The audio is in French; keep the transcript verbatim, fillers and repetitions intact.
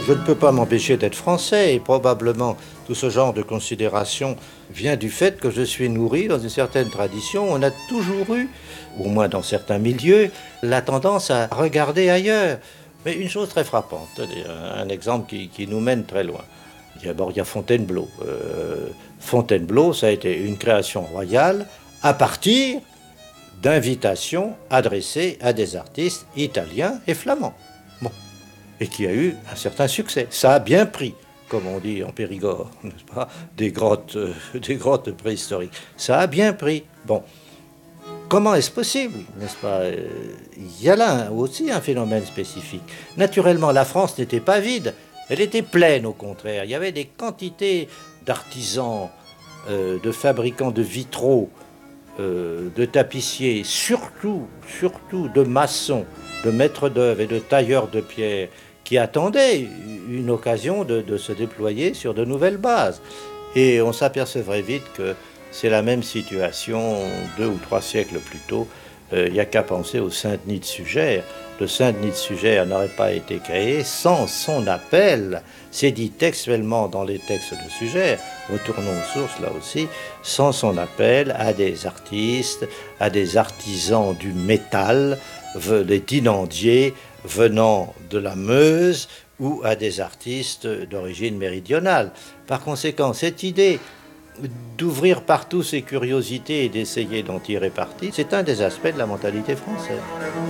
Je ne peux pas m'empêcher d'être français et probablement tout ce genre de considération vient du fait que je suis nourri dans une certaine tradition. On a toujours eu, au moins dans certains milieux, la tendance à regarder ailleurs. Mais une chose très frappante, un exemple qui, qui nous mène très loin. D'abord, il y a Fontainebleau. Euh, Fontainebleau, ça a été une création royale à partir d'invitations adressées à des artistes italiens et flamands. Bon. Et qui a eu un certain succès. Ça a bien pris, comme on dit en Périgord, n'est-ce pas, des grottes, euh, des grottes préhistoriques. Ça a bien pris. Bon. Comment est-ce possible, n'est-ce pas? Il y a là aussi un phénomène spécifique. Naturellement, la France n'était pas vide. Elle était pleine, au contraire. Il y avait des quantités d'artisans, euh, de fabricants de vitraux, euh, de tapissiers, surtout, surtout de maçons, de maîtres d'œuvre et de tailleurs de pierre, qui attendaient une occasion de, de se déployer sur de nouvelles bases. Et on s'apercevrait vite que c'est la même situation deux ou trois siècles plus tôt. Euh, il n'y a qu'à penser au Saint-Denis de Sugère. Le Saint-Denis de Sugère n'aurait pas été créé sans son appel, c'est dit textuellement dans les textes de Sugère, retournons aux sources là aussi, sans son appel à des artistes, à des artisans du métal, des dinandiers venant de la Meuse ou à des artistes d'origine méridionale. Par conséquent, cette idée d'ouvrir partout ses curiosités et d'essayer d'en tirer parti, c'est un des aspects de la mentalité française.